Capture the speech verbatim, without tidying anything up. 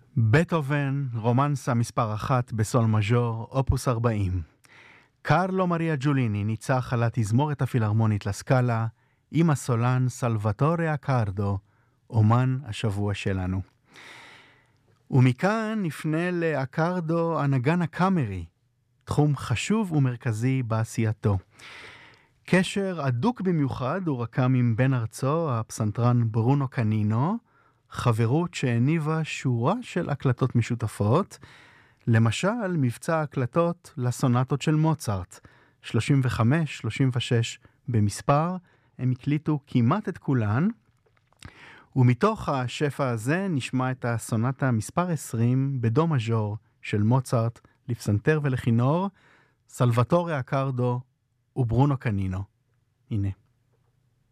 בטהובן, רומנסה מספר אחת בסול מז'ור, אופוס ארבעים. קרלו מריה ג'וליני ניצח על התזמורת הפילהרמונית לסקאלה עם הסולן סלווטורי אקרדו, אומן השבוע שלנו. ומכאן נפנה לאקרדו הנגן הקאמרי, תחום חשוב ומרכזי בעשייתו. קשר עדוק במיוחד הוא רקם עם בן ארצו, הפסנתרן ברונו קנינו, חברות שהניבה שורה של הקלטות משותפות, למשל מבצע הקלטות לסונטות של מוצרט, שלושים וחמש שלושים ושש במספר, הם הקליטו כמעט את כולן, ומתוך השפע הזה נשמע את הסונטה מספר עשרים בדו מז'ור של מוצרט לפסנתר ולכינור, סלווטורי אקרדו וברונו קנינו. הנה.